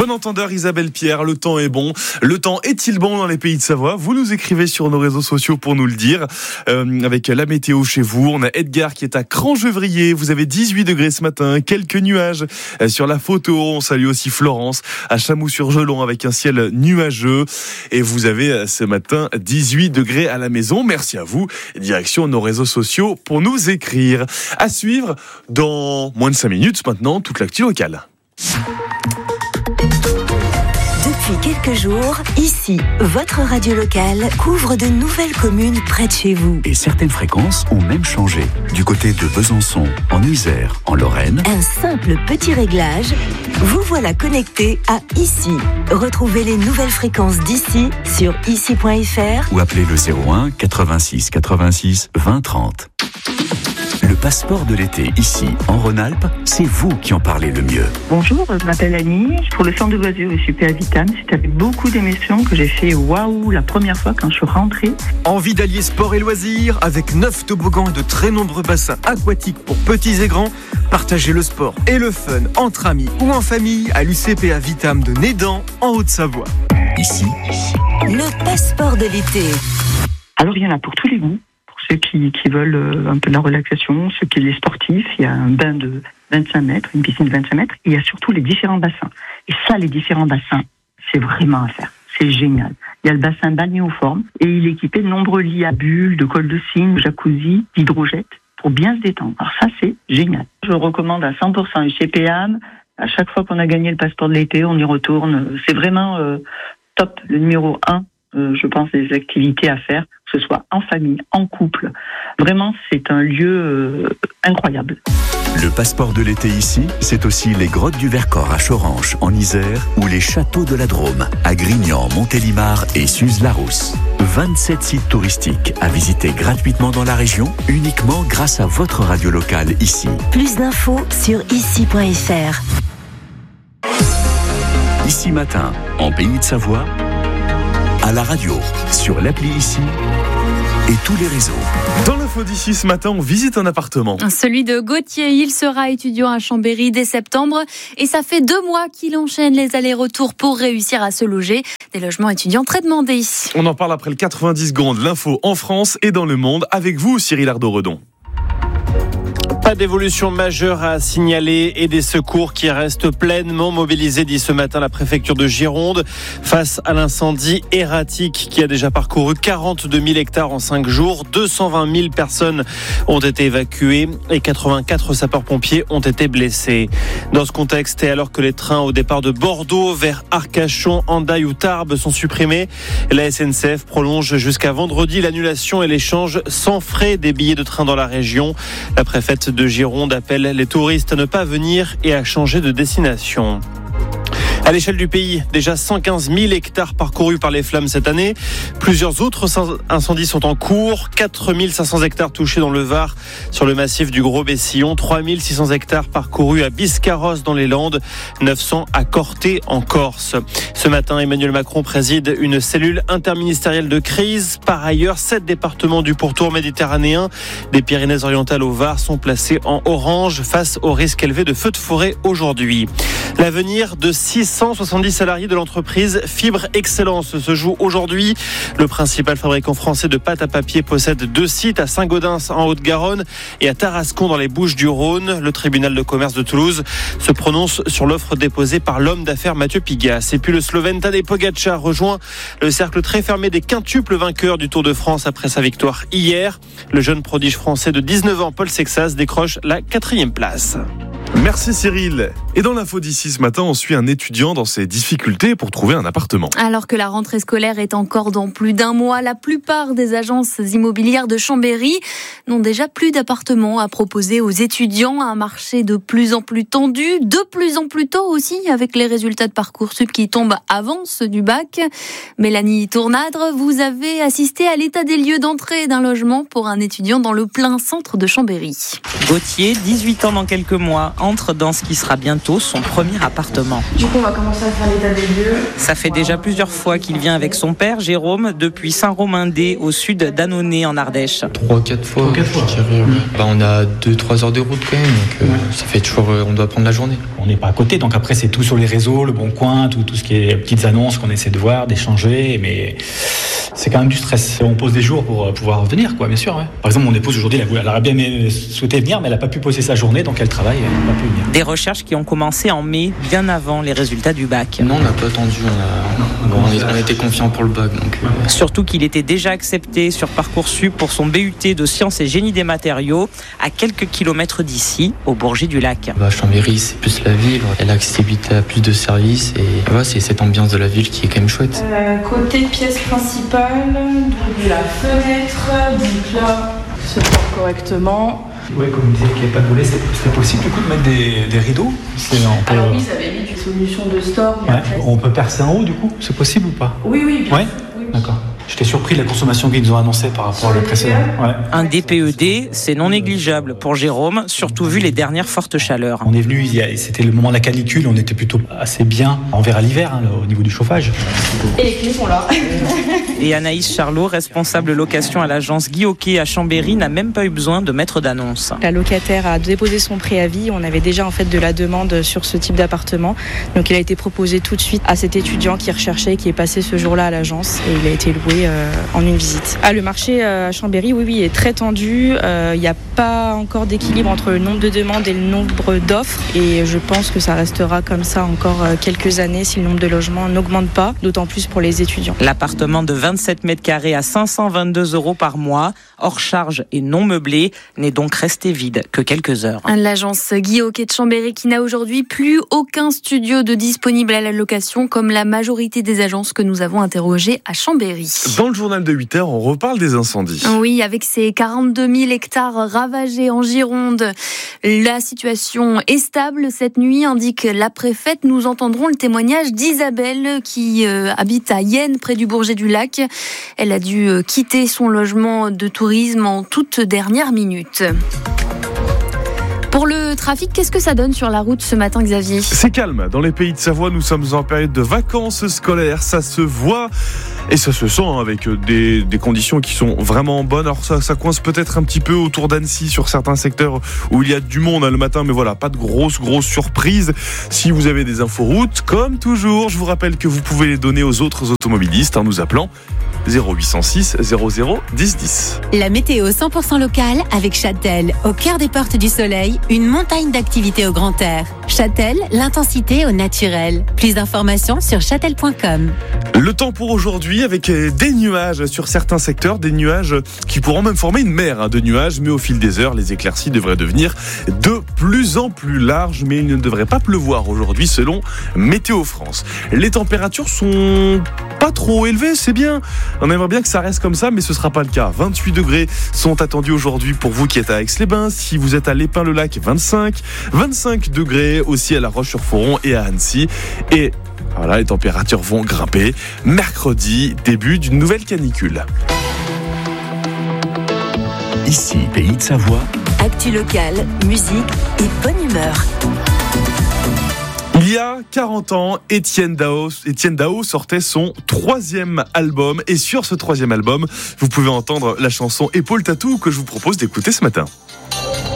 Bon entendeur Isabelle Pierre, le temps est bon. Le temps est-il bon dans les pays de Savoie ? Vous nous écrivez sur nos réseaux sociaux pour nous le dire. Avec la météo chez vous, on a Edgar qui est à Crangevrier. Vous avez 18 degrés ce matin, quelques nuages sur la photo. On salue aussi Florence à Chamoux-sur-Gelon avec un ciel nuageux. Et vous avez ce matin 18 degrés à la maison. Merci à vous. Direction nos réseaux sociaux pour nous écrire. À suivre dans moins de 5 minutes maintenant, toute l'actu locale. Depuis quelques jours, ici, votre radio locale couvre de nouvelles communes près de chez vous. Et certaines fréquences ont même changé. Du côté de Besançon, en Isère, en Lorraine. Un simple petit réglage, vous voilà connecté à Ici. Retrouvez les nouvelles fréquences d'ici sur ici.fr ou appelez le 01 86 86 20 30. Le passeport de l'été, ici, en Rhône-Alpes, c'est vous qui en parlez le mieux. Bonjour, je m'appelle Annie. Pour le centre de loisirs, je suis PA Vitam. C'est avec beaucoup d'émotions que j'ai fait waouh la première fois quand je suis rentrée. Envie d'allier sport et loisirs avec 9 toboggans et de très nombreux bassins aquatiques pour petits et grands. Partagez le sport et le fun entre amis ou en famille à l'UCPA Vitam de Nédan, en Haute-Savoie. Ici, le passeport de l'été. Alors il y en a pour tous les goûts. Ceux qui veulent un peu de la relaxation, ceux qui sont les sportifs, il y a un bain de 25 mètres, une piscine de 25 mètres, et il y a surtout les différents bassins. Et ça, les différents bassins, c'est vraiment à faire. C'est génial. Il y a le bassin balnéoforme, et il est équipé de nombreux lits à bulles, de cols de cygne, de jacuzzi, d'hydrojets, pour bien se détendre. Alors ça, c'est génial. Je le recommande à 100% UCPA. À chaque fois qu'on a gagné le passeport de l'été, on y retourne. C'est vraiment top, le numéro 1. Je pense, des activités à faire, que ce soit en famille, en couple. Vraiment, c'est un lieu incroyable. Le passeport de l'été ici, c'est aussi les grottes du Vercors à Choranche, en Isère, ou les châteaux de la Drôme, à Grignan, Montélimar et Suze-la-Rousse. 27 sites touristiques à visiter gratuitement dans la région, uniquement grâce à votre radio locale ici. Plus d'infos sur ici.fr. Ici matin, en Pays de Savoie, à la radio, sur l'appli ici et tous les réseaux. Dans l'info d'ici ce matin, on visite un appartement. Celui de Gauthier, il sera étudiant à Chambéry dès septembre et ça fait 2 mois qu'il enchaîne les allers-retours pour réussir à se loger. Des logements étudiants très demandés. On en parle après le 90 secondes, l'info en France et dans le monde avec vous, Cyril Ardo-Redon. Pas d'évolution majeure à signaler et des secours qui restent pleinement mobilisés, dit ce matin la préfecture de Gironde, face à l'incendie erratique qui a déjà parcouru 42 000 hectares en 5 jours. 220 000 personnes ont été évacuées et 84 sapeurs-pompiers ont été blessés. Dans ce contexte, et alors que les trains au départ de Bordeaux vers Arcachon, Hendaye ou Tarbes sont supprimés, la SNCF prolonge jusqu'à vendredi l'annulation et l'échange sans frais des billets de train dans la région. La préfète de Gironde appelle les touristes à ne pas venir et à changer de destination. À l'échelle du pays, déjà 115 000 hectares parcourus par les flammes cette année. Plusieurs autres incendies sont en cours. 4 500 hectares touchés dans le Var, sur le massif du Gros-Bessillon. 3 600 hectares parcourus à Biscarrosse dans les Landes. 900 à Corté en Corse. Ce matin, Emmanuel Macron préside une cellule interministérielle de crise. Par ailleurs, 7 départements du pourtour méditerranéen des Pyrénées-Orientales au Var sont placés en orange face au risque élevé de feux de forêt aujourd'hui. L'avenir de 670 salariés de l'entreprise Fibre Excellence se joue aujourd'hui. Le principal fabricant français de pâte à papier possède 2 sites à Saint-Gaudens en Haute-Garonne et à Tarascon dans les Bouches-du-Rhône. Le tribunal de commerce de Toulouse se prononce sur l'offre déposée par l'homme d'affaires Mathieu Pigas. Et puis le Slovène Tadej Pogačar rejoint le cercle très fermé des quintuples vainqueurs du Tour de France après sa victoire hier. Le jeune prodige français de 19 ans, Paul Sexas, décroche la 4e place. Merci Cyril. Et dans l'info d'ici ce matin, on suit un étudiant dans ses difficultés pour trouver un appartement. Alors que la rentrée scolaire est encore dans plus d'1 mois, la plupart des agences immobilières de Chambéry n'ont déjà plus d'appartements à proposer aux étudiants. Un marché de plus en plus tendu, de plus en plus tôt aussi, avec les résultats de Parcoursup qui tombent avant ceux du bac. Mélanie Tournadre, vous avez assisté à l'état des lieux d'entrée d'un logement pour un étudiant dans le plein centre de Chambéry. Gauthier, 18 ans dans quelques mois. entre dans ce qui sera bientôt son premier appartement. Du coup, on va commencer à faire l'état des lieux. Ça fait déjà plusieurs fois qu'il vient avec son père, Jérôme, depuis Saint-Romain-des, au sud d'Annonay, en Ardèche. 3-4 fois, je dirais. On a 2-3 heures de route quand même, donc ça fait toujours, on doit prendre la journée. On n'est pas à côté, donc après c'est tout sur les réseaux, le Bon Coin, tout ce qui est petites annonces qu'on essaie de voir, d'échanger, mais c'est quand même du stress. On pose des jours pour pouvoir venir, quoi, bien sûr. Ouais. Par exemple, mon épouse aujourd'hui, elle aurait bien souhaité venir, mais elle n'a pas pu poser sa journée, donc elle travaille, elle n'a pas pu venir. Des recherches qui ont commencé en mai, bien avant les résultats du bac. Non, on n'a pas attendu, on était confiants pour le bac. Donc, Surtout qu'il était déjà accepté sur Parcoursup pour son BUT de sciences et génie des matériaux, à quelques kilomètres d'ici, au Bourget-du-Lac. Chambéry, c'est plus la ville, elle a accessibilité à plus de services, et c'est cette ambiance de la ville qui est quand même chouette. Côté pièce principale, de la fenêtre, donc là, se porte correctement. Oui, comme vous disiez qu'il n'y avait pas de volet, c'est possible du coup de mettre des rideaux. Alors oui, ça avait mis une solution de store. On peut percer en haut du coup, c'est possible ou pas? Oui, bien sûr. Oui. D'accord. J'étais surpris de la consommation qu'ils nous ont annoncée par rapport au précédent. Ouais. Un DPED, c'est non négligeable pour Jérôme, surtout vu les dernières fortes chaleurs. On est venu, c'était le moment de la canicule, on était plutôt assez bien. On verra l'hiver au niveau du chauffage. Et les clés sont là. Et Anaïs Charlot, responsable location à l'agence Guy Hockey à Chambéry, n'a même pas eu besoin de mettre d'annonce. La locataire a déposé son préavis. On avait déjà en fait de la demande sur ce type d'appartement. Donc il a été proposé tout de suite à cet étudiant qui recherchait, qui est passé ce jour-là à l'agence, et il a été loué en une visite. Le marché à Chambéry, oui, est très tendu. Il n'y a pas encore d'équilibre entre le nombre de demandes et le nombre d'offres. Et je pense que ça restera comme ça encore quelques années si le nombre de logements n'augmente pas, d'autant plus pour les étudiants. L'appartement de 27 mètres carrés à 522 € par mois, hors charge et non meublé, n'est donc resté vide que quelques heures. L'agence Guy Hockey de Chambéry qui n'a aujourd'hui plus aucun studio de disponible à la location, comme la majorité des agences que nous avons interrogées à Chambéry. Dans le journal de 8h, on reparle des incendies. Oui, avec ces 42 000 hectares ravagés en Gironde, la situation est stable cette nuit, indique la préfète. Nous entendrons le témoignage d'Isabelle qui habite à Yenne, près du Bourget-du-Lac. Elle a dû quitter son logement de tourisme en toute dernière minute. Pour le trafic, qu'est-ce que ça donne sur la route ce matin, Xavier ? C'est calme. Dans les pays de Savoie, nous sommes en période de vacances scolaires. Ça se voit et ça se sent avec des conditions qui sont vraiment bonnes. Alors ça coince peut-être un petit peu autour d'Annecy sur certains secteurs où il y a du monde le matin. Mais voilà, pas de grosses surprises. Si vous avez des infos routes, comme toujours, je vous rappelle que vous pouvez les donner aux autres automobilistes en nous appelant 0806 00 10 10. La météo 100% locale avec Châtel, au cœur des portes du soleil, une montagne d'activités au grand air. Châtel, l'intensité au naturel. Plus d'informations sur châtel.com. Le temps pour aujourd'hui avec des nuages sur certains secteurs, des nuages qui pourront même former une mer de nuages, mais au fil des heures, les éclaircies devraient devenir de plus en plus larges, mais il ne devrait pas pleuvoir aujourd'hui selon Météo France. Les températures sont pas trop élevées, c'est bien. On aimerait bien que ça reste comme ça, mais ce sera pas le cas. 28 degrés sont attendus aujourd'hui pour vous qui êtes à Aix-les-Bains. Si vous êtes à Lépin-le-Lac, 25 degrés aussi à La Roche-sur-Foron et à Annecy. Et voilà, les températures vont grimper. Mercredi, début d'une nouvelle canicule. Ici, Pays de Savoie. Actu locale, musique et bonne humeur. Il y a 40 ans, Étienne Dao sortait son 3e album. Et sur ce 3e album, vous pouvez entendre la chanson Épaule Tatou que je vous propose d'écouter ce matin.